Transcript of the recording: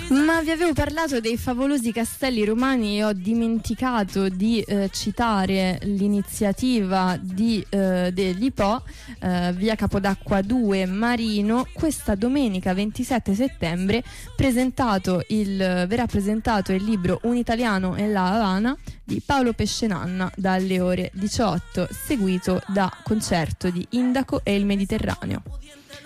Ma vi avevo parlato dei favolosi castelli romani e ho dimenticato di citare l'iniziativa degli Po, via Capodacqua 2 Marino. Questa domenica 27 settembre verrà presentato il libro Un italiano e la Havana di Paolo Pescenanna dalle ore 18, seguito da concerto di Indaco e il Mediterraneo.